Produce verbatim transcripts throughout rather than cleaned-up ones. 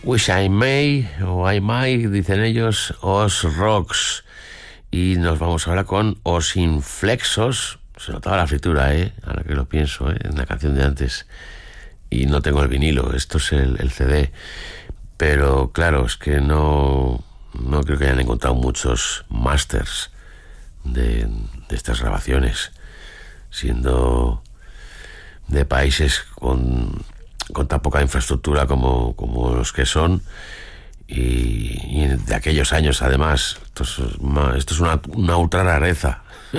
Wish I May o I Might, dicen ellos, Os Rocks. Y nos vamos ahora con Os Inflexos. Se notaba la fritura, ¿eh? Ahora que lo pienso, ¿eh? En la canción de antes. Y no tengo el vinilo, esto es el, el C D. Pero claro, es que no, no creo que hayan encontrado muchos masters de, de estas grabaciones, siendo de países con, con tan poca infraestructura como, como los que son, y, y de aquellos años además. Esto es, una, esto es una, una ultra rareza.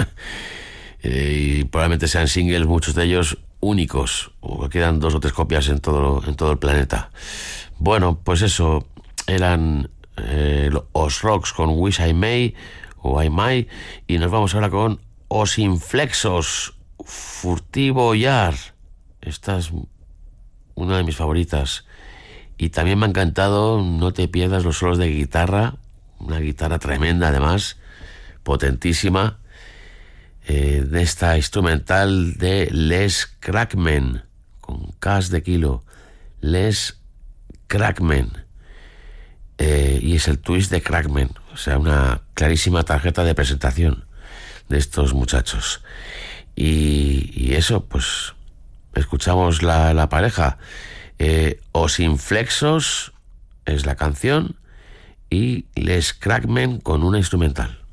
Y probablemente sean singles, muchos de ellos únicos, o que quedan dos o tres copias en todo, en todo el planeta. Bueno, pues eso, eran eh, Os Rocks con Wish I May o I Might, y nos vamos ahora con Os Inflexos, Furtivo Yar. Esta es una de mis favoritas. Y también me ha encantado No te pierdas los solos de guitarra, una guitarra tremenda además, potentísima, eh, de esta instrumental de Les Crackmen, con Ks de kilo, Les Crackmen, eh, y es el twist de Crackmen, o sea, una clarísima tarjeta de presentación de estos muchachos. Y, y eso, pues escuchamos la, la pareja. eh, Os Inflexos es la canción y Les Crackmen con una instrumental.